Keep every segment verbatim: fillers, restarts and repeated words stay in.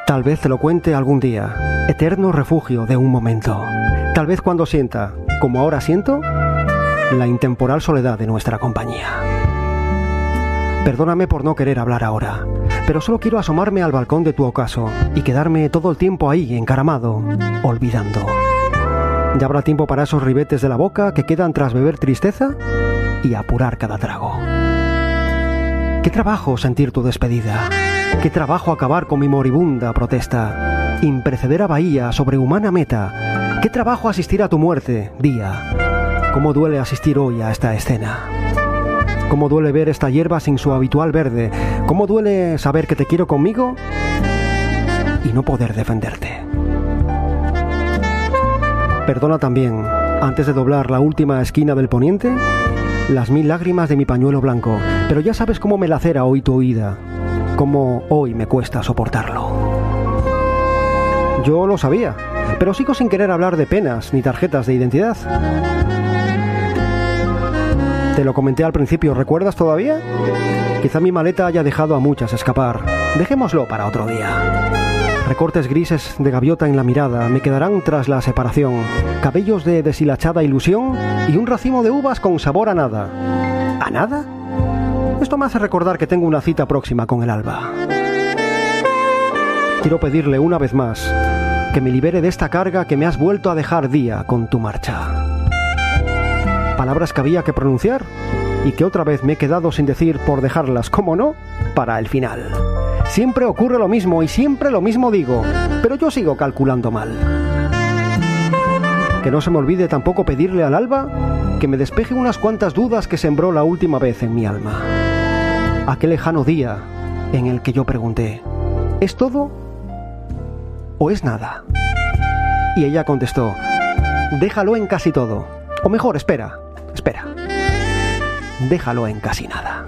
Tal vez te lo cuente algún día, eterno refugio de un momento. Tal vez cuando sienta, como ahora siento, la intemporal soledad de nuestra compañía. Perdóname por no querer hablar ahora, pero solo quiero asomarme al balcón de tu ocaso y quedarme todo el tiempo ahí, encaramado, olvidando. Ya habrá tiempo para esos ribetes de la boca que quedan tras beber tristeza y apurar cada trago. Qué trabajo sentir tu despedida. Qué trabajo acabar con mi moribunda protesta. Imprecedera bahía, sobrehumana meta. Qué trabajo asistir a tu muerte, día. Cómo duele asistir hoy a esta escena. Cómo duele ver esta hierba sin su habitual verde. Cómo duele saber que te quiero conmigo y no poder defenderte. Perdona también, antes de doblar la última esquina del poniente, las mil lágrimas de mi pañuelo blanco, pero ya sabes cómo me lacera hoy tu oída, cómo hoy me cuesta soportarlo. Yo lo sabía, pero sigo sin querer hablar de penas ni tarjetas de identidad. Te lo comenté al principio, ¿recuerdas todavía? Quizá mi maleta haya dejado a muchas escapar. Dejémoslo para otro día. Recortes grises de gaviota en la mirada me quedarán tras la separación, cabellos de deshilachada ilusión y un racimo de uvas con sabor a nada. ¿A nada? Esto me hace recordar que tengo una cita próxima con el alba. Quiero pedirle una vez más que me libere de esta carga que me has vuelto a dejar día con tu marcha. Palabras que había que pronunciar y que otra vez me he quedado sin decir por dejarlas, como no, para el final. Siempre ocurre lo mismo y siempre lo mismo digo, pero yo sigo calculando mal. Que no se me olvide tampoco pedirle al alba que me despeje unas cuantas dudas que sembró la última vez en mi alma. Aquel lejano día en el que yo pregunté, ¿es todo o es nada? Y ella contestó, déjalo en casi todo. O mejor, espera, espera. Déjalo en casi nada.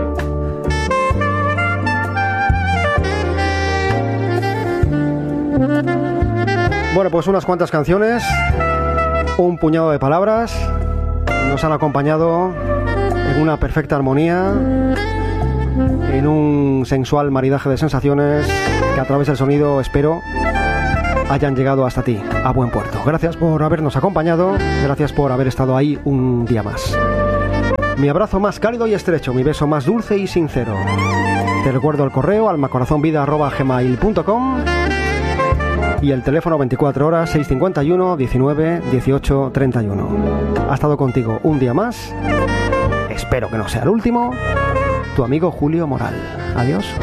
Bueno, pues unas cuantas canciones, un puñado de palabras, nos han acompañado en una perfecta armonía, en un sensual maridaje de sensaciones que a través del sonido, espero, hayan llegado hasta ti, a buen puerto. Gracias por habernos acompañado, gracias por haber estado ahí un día más. Mi abrazo más cálido y estrecho, mi beso más dulce y sincero. Te recuerdo el correo almacorazonvida arroba gmail punto com y el teléfono veinticuatro horas seiscientos cincuenta y uno diecinueve dieciocho treinta y uno. Ha estado contigo un día más, espero que no sea el último, tu amigo Julio Moral. Adiós.